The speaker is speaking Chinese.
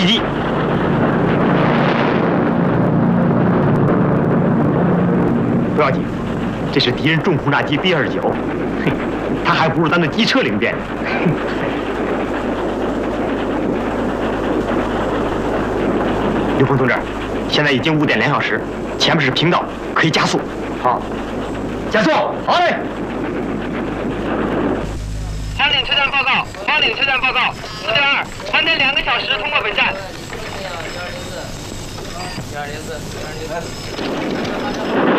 击！不要紧，这是敌人重轰炸机 B-29，哼，它还不如咱的机车灵便。刘峰同志，现在已经5点2小时，前面是平道，可以加速。好，加速。好嘞。 黄岭车站报告，黄岭车站报告，4.2，传电2个小时通过本站。1204，1204，1204。